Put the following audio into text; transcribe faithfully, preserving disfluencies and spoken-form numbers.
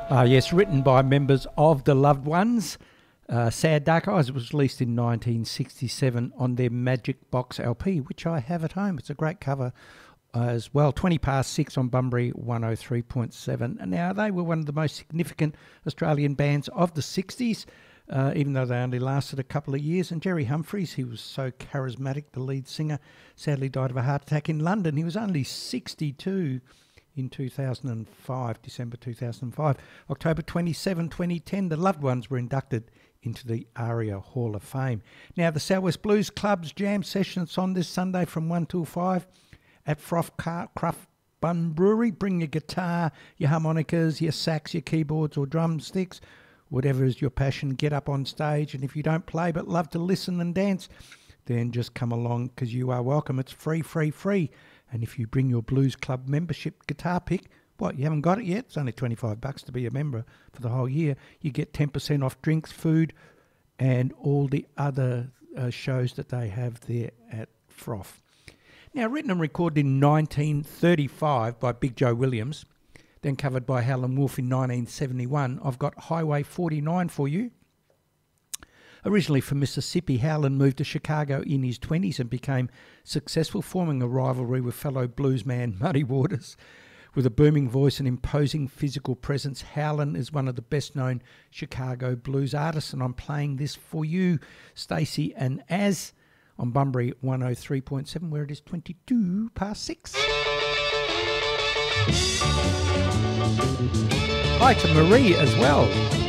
Uh, yes, written by members of the Loved Ones. Uh, Sad Dark Eyes. It was released in nineteen sixty-seven on their Magic Box L P, which I have at home. It's a great cover as well. twenty past six on Bunbury one oh three point seven. And now they were one of the most significant Australian bands of the sixties, uh, even though they only lasted a couple of years. And Jerry Humphries, he was so charismatic, the lead singer, sadly died of a heart attack in London. He was only sixty-two in two thousand five, December two thousand five. October twenty-seventh, twenty ten, the Loved Ones were inducted into the ARIA Hall of Fame. Now, the South West Blues Club's jam sessions on this Sunday from one till five at Froth Craft Bun Brewery. Bring your guitar, your harmonicas, your sax, your keyboards or drumsticks, whatever is your passion. Get up on stage, and if you don't play but love to listen and dance, then just come along because you are welcome. It's free, free, free. And if you bring your Blues Club membership guitar pick, what, you haven't got it yet? It's only twenty-five bucks to be a member for the whole year. You get ten percent off drinks, food, and all the other uh, shows that they have there at Froth. Now, written and recorded in nineteen thirty-five by Big Joe Williams, then covered by Howlin' Wolf in nineteen seventy-one, I've got Highway forty-nine for you. Originally from Mississippi, Howlin' moved to Chicago in his twenties and became successful, forming a rivalry with fellow bluesman Muddy Waters. With a booming voice and imposing physical presence, Howlin' is one of the best-known Chicago blues artists, and I'm playing this for you, Stacey and Az, on Bunbury one oh three point seven, where it is twenty-two past six. Hi to Marie as well.